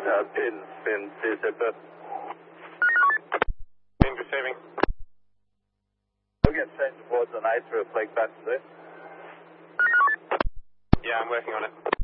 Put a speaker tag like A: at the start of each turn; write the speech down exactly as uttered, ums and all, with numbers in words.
A: Uh, pin, pin, two zipper.
B: Pin receiving.
A: We'll get sent towards the night to reflect back to this.
B: Yeah, I'm working on it.